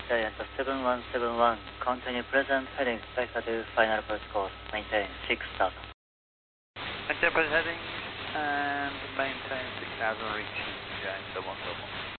Giant 7171, continue present, heading Spectre to final approach course, maintain 6,000. Maintain present heading and maintain 6,000 reaching Giant 171.